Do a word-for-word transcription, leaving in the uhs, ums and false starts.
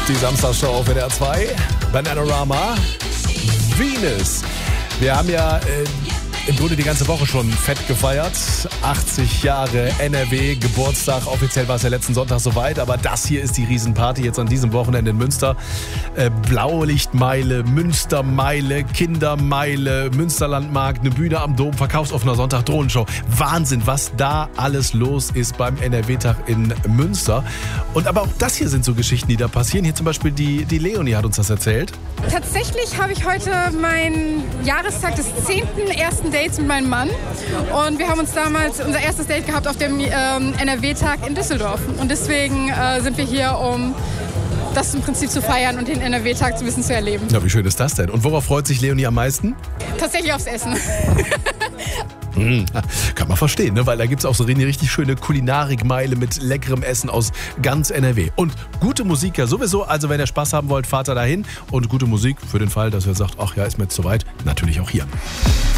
Die Samstagshow auf W D R zwei. Bananarama. Venus. Wir haben ja äh, im Grunde die ganze Woche schon fett gefeiert. achtzig Jahre N R W Geburtstag. Offiziell war es ja letzten Sonntag soweit, aber das hier ist die Riesenparty jetzt an diesem Wochenende in Münster. Äh, Blaulichtmeile, Münstermeile, Kindermeile, Münsterlandmarkt, eine Bühne am Dom, verkaufsoffener Sonntag, Drohnenshow. Wahnsinn, was da alles los ist beim N R W-Tag in Münster. Und aber auch das hier sind so Geschichten, die da passieren. Hier zum Beispiel die, die Leonie hat uns das erzählt. Tatsächlich habe ich heute meinen Jahrestag des zehnten ersten Dates mit meinem Mann. Und wir haben uns damals unser erstes Date gehabt auf dem ähm, N R W-Tag in Düsseldorf. Und deswegen äh, sind wir hier, um das im Prinzip zu feiern und den N R W-Tag so ein bisschen zu erleben. Ja, wie schön ist das denn? Und worauf freut sich Leonie am meisten? Tatsächlich aufs Essen. Hm, kann man verstehen, ne? Weil da gibt es auch so eine richtig schöne Kulinarikmeile mit leckerem Essen aus ganz N R W. Und gute Musik ja sowieso, also wenn ihr Spaß haben wollt, fahrt da dahin. Und gute Musik für den Fall, dass ihr sagt, ach ja, ist mir jetzt zu weit, natürlich auch hier.